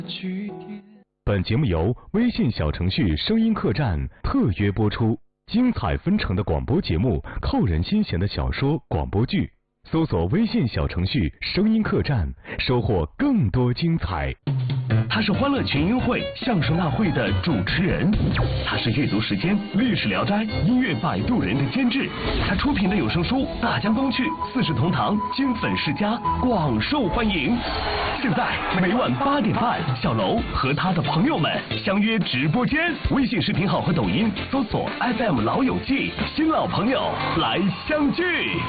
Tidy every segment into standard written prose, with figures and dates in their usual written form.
本节目由微信小程序声音客栈特约播出，精彩纷呈的广播节目，扣人心弦的小说广播剧，搜索微信小程序声音客栈，收获更多精彩。 他是欢乐群英会相声大会的主持人，他是阅读时间历史聊斋音乐摆渡人的监制，他出品的有声书《大江东去》四世同堂金粉世家广受欢迎。现在每晚8点半，小楼和他的朋友们相约直播间，微信视频号和抖音搜索 FM 老友记，新老朋友来相聚。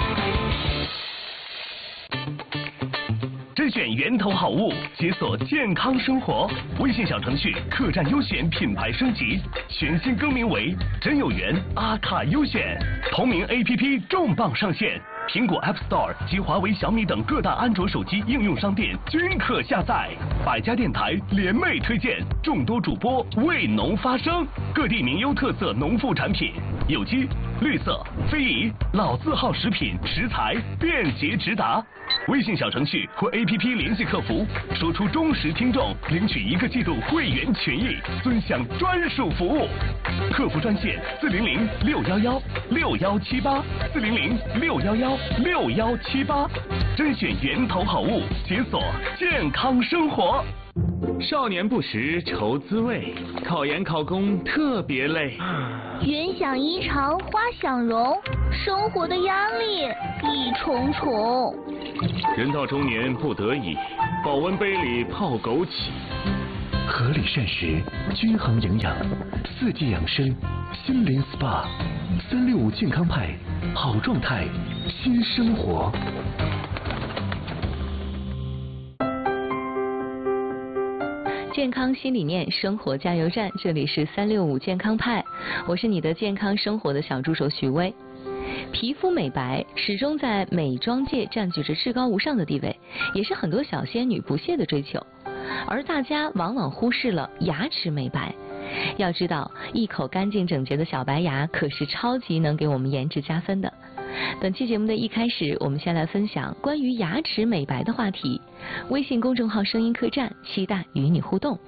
甄选源头好物，解锁健康生活。微信小程序客栈优选品牌升级，全新更名为真有缘阿卡优选。同名 APP 重磅上线，苹果 App Store 及华为、小米等各大安卓手机应用商店均可下载。百家电台联袂推荐，众多主播为农发声，各地名优特色农副产品，有机、绿色、非遗、老字号食品食材便捷直达。微信小程序或 APP 联系客服，说出忠实听众，领取1个季度会员权益，尊享专属服务。客服专线400-611-6178，400-611-6178，甄选源头好物，解锁健康生活。 少年不识愁滋味，考研考公特别累。 云想衣裳花想容，生活的压力一重重。 人到中年不得已，保温杯里泡枸杞。 合理膳食，均衡营养，4季养生，心灵 SPA，365健康派，好状态，新生活。 健康新理念，生活加油站，这里是365健康派，我是你的健康生活的小助手徐薇。皮肤美白始终在美妆界占据着至高无上的地位，也是很多小仙女不懈的追求，而大家往往忽视了牙齿美白。要知道，一口干净整洁的小白牙可是超级能给我们颜值加分的。本期节目的一开始，我们先来分享关于牙齿美白的话题。微信公众号声音客栈，期待与你互动。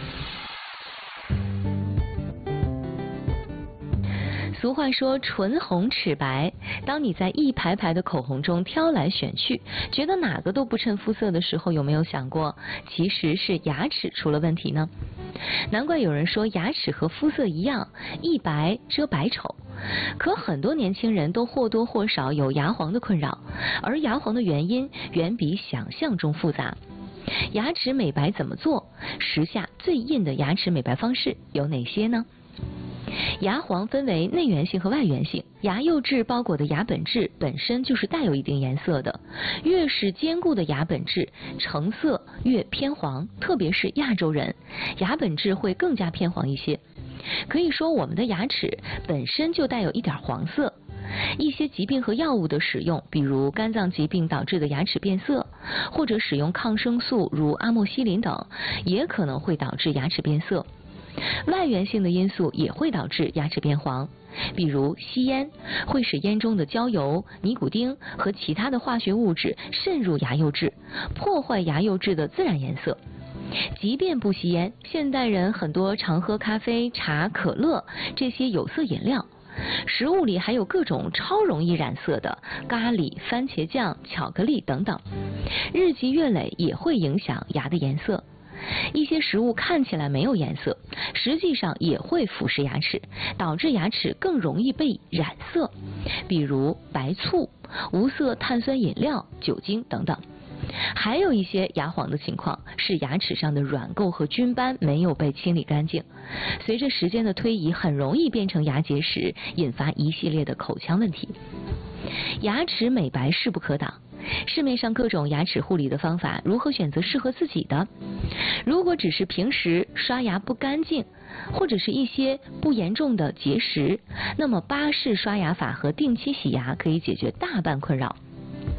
俗话说唇红齿白，当你在一排排的口红中挑来选去，觉得哪个都不衬肤色的时候，有没有想过其实是牙齿出了问题呢？难怪有人说牙齿和肤色一样，一白遮百丑。可很多年轻人都或多或少有牙黄的困扰，而牙黄的原因远比想象中复杂。牙齿美白怎么做？时下最硬的牙齿美白方式有哪些呢？牙黄分为内源性和外源性，牙釉质包裹的牙本质本身就是带有一定颜色的，越是坚固的牙本质，成色越偏黄，特别是亚洲人，牙本质会更加偏黄一些。可以说我们的牙齿本身就带有一点黄色。一些疾病和药物的使用，比如肝脏疾病导致的牙齿变色，或者使用抗生素如阿莫西林等，也可能会导致牙齿变色。外源性的因素也会导致牙齿变黄，比如吸烟会使烟中的焦油、尼古丁和其他的化学物质渗入牙釉质，破坏牙釉质的自然颜色。即便不吸烟，现代人很多常喝咖啡、茶、可乐这些有色饮料，食物里还有各种超容易染色的咖喱、番茄酱、巧克力等等，日积月累也会影响牙的颜色。一些食物看起来没有颜色，实际上也会腐蚀牙齿，导致牙齿更容易被染色，比如白醋、无色碳酸饮料、酒精等等。还有一些牙黄的情况是牙齿上的软垢和菌斑没有被清理干净，随着时间的推移，很容易变成牙结石，引发一系列的口腔问题。牙齿美白势不可挡，市面上各种牙齿护理的方法，如何选择适合自己的？如果只是平时刷牙不干净，或者是一些不严重的结石，那么巴氏刷牙法和定期洗牙可以解决大半困扰。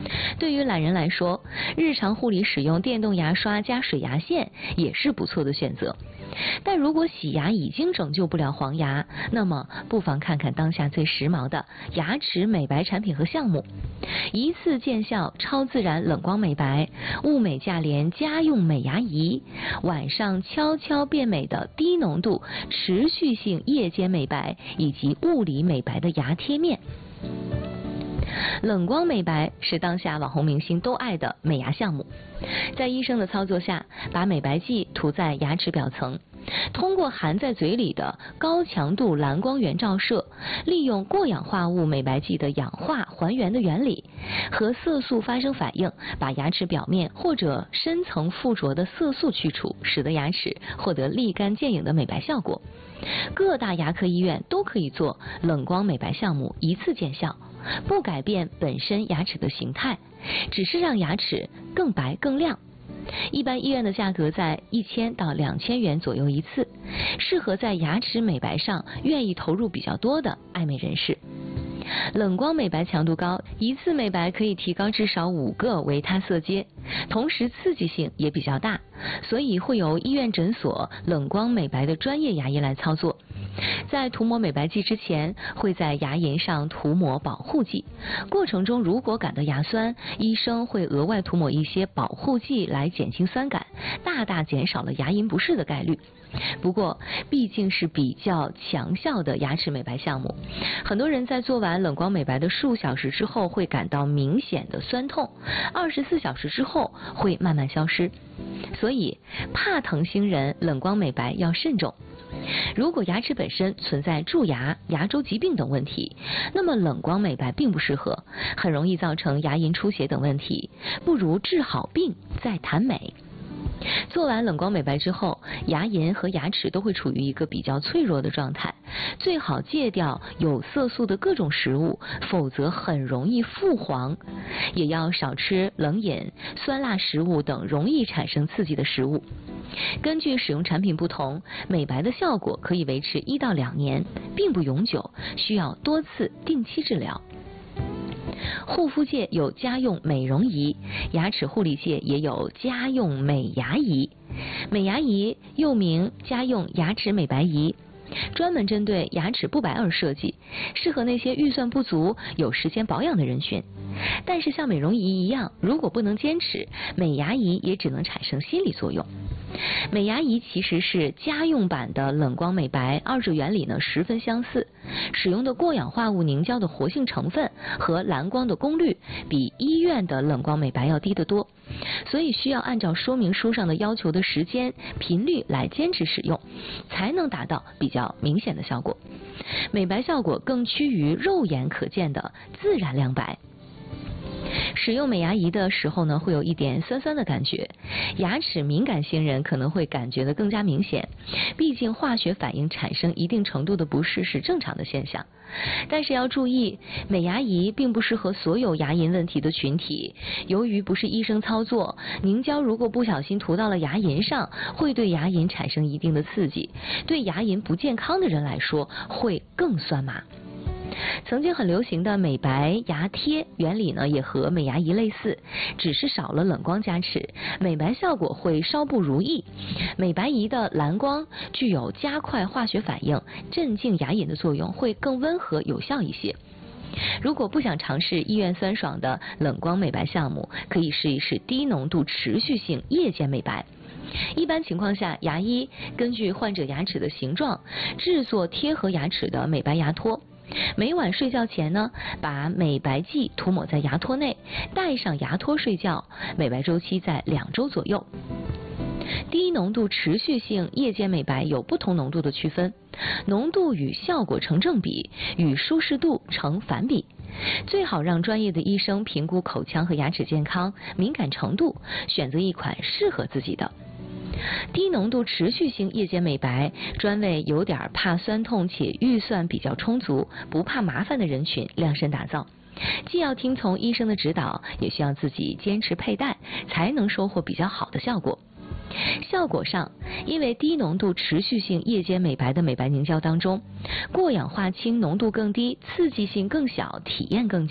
对于懒人来说，日常护理使用电动牙刷加水牙线也是不错的选择。但如果洗牙已经拯救不了黄牙，那么不妨看看当下最时髦的牙齿美白产品和项目：一次见效超自然冷光美白、物美价廉家用美牙仪、晚上悄悄变美的低浓度持续性夜间美白以及物理美白的牙贴面。冷光美白是当下网红明星都爱的美牙项目，在医生的操作下，把美白剂涂在牙齿表层，通过含在嘴里的高强度蓝光源照射，利用过氧化物美白剂的氧化还原的原理，和色素发生反应，把牙齿表面或者深层附着的色素去除，使得牙齿获得立竿见影的美白效果。各大牙科医院都可以做冷光美白项目，一次见效，不改变本身牙齿的形态，只是让牙齿更白更亮。一般医院的价格在1000到2000元左右一次，适合在牙齿美白上愿意投入比较多的爱美人士。冷光美白强度高，一次美白可以提高至少5个维他色阶，同时刺激性也比较大，所以会由医院诊所冷光美白的专业牙医来操作。在涂抹美白剂之前，会在牙龈上涂抹保护剂，过程中如果感到牙酸，医生会额外涂抹一些保护剂来减轻酸感，大大减少了牙龈不适的概率。不过毕竟是比较强效的牙齿美白项目，很多人在做完冷光美白的数小时之后会感到明显的酸痛，24小时之后会慢慢消失，所以怕疼星人冷光美白要慎重。如果牙齿本身存在蛀牙、牙周疾病等问题，那么冷光美白并不适合，很容易造成牙龈出血等问题，不如治好病再谈美。做完冷光美白之后，牙龈和牙齿都会处于一个比较脆弱的状态，最好戒掉有色素的各种食物，否则很容易复黄。也要少吃冷饮、酸辣食物等容易产生刺激的食物。根据使用产品不同，美白的效果可以维持1到2年，并不永久，需要多次定期治疗。护肤界有家用美容仪，牙齿护理界也有家用美牙仪。美牙仪又名家用牙齿美白仪，专门针对牙齿不白而设计，适合那些预算不足、有时间保养的人群。但是像美容仪一样，如果不能坚持，美牙仪也只能产生心理作用。美牙仪其实是家用版的冷光美白，二者原理呢十分相似，使用的过氧化物凝胶的活性成分和蓝光的功率比医院的冷光美白要低得多，所以需要按照说明书上的要求的时间、频率来坚持使用，才能达到比较明显的效果。美白效果更趋于肉眼可见的自然亮白。使用美牙仪的时候呢，会有一点酸酸的感觉，牙齿敏感星人可能会感觉得更加明显，毕竟化学反应产生一定程度的不适是正常的现象。但是要注意，美牙仪并不适合所有牙龈问题的群体，由于不是医生操作，凝胶如果不小心涂到了牙龈上，会对牙龈产生一定的刺激，对牙龈不健康的人来说会更酸麻。曾经很流行的美白牙贴原理呢，也和美牙仪类似，只是少了冷光加持，美白效果会稍不如意。美白仪的蓝光具有加快化学反应、镇静牙龈的作用，会更温和有效一些。如果不想尝试医院酸爽的冷光美白项目，可以试一试低浓度持续性夜间美白。一般情况下，牙医根据患者牙齿的形状制作贴合牙齿的美白牙托。每晚睡觉前呢，把美白剂涂抹在牙托内，戴上牙托睡觉，美白周期在2周左右。低浓度持续性夜间美白有不同浓度的区分，浓度与效果成正比，与舒适度成反比。最好让专业的医生评估口腔和牙齿健康、敏感程度，选择一款适合自己的。低浓度持续性夜间美白专为有点怕酸痛且预算比较充足、不怕麻烦的人群量身打造，既要听从医生的指导，也需要自己坚持佩戴，才能收获比较好的效果。效果上，因为低浓度持续性夜间美白的美白凝胶当中，过氧化氢浓度更低，刺激性更小，体验更佳。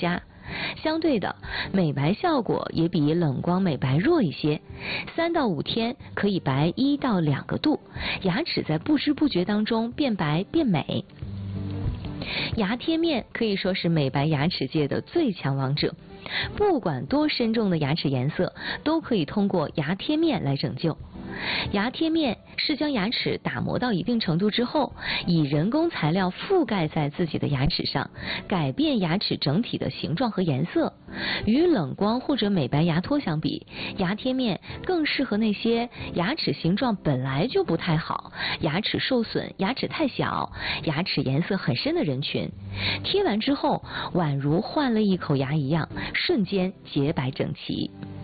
相对的，美白效果也比冷光美白弱一些，3到5天可以白1到2个度，牙齿在不知不觉当中变白变美。牙贴面可以说是美白牙齿界的最强王者，不管多深重的牙齿颜色，都可以通过牙贴面来拯救。牙贴面是将牙齿打磨到一定程度之后，以人工材料覆盖在自己的牙齿上，改变牙齿整体的形状和颜色。与冷光或者美白牙托相比，牙贴面更适合那些牙齿形状本来就不太好、牙齿受损、牙齿太小、牙齿颜色很深的人群。贴完之后，宛如换了一口牙一样，瞬间洁白整齐。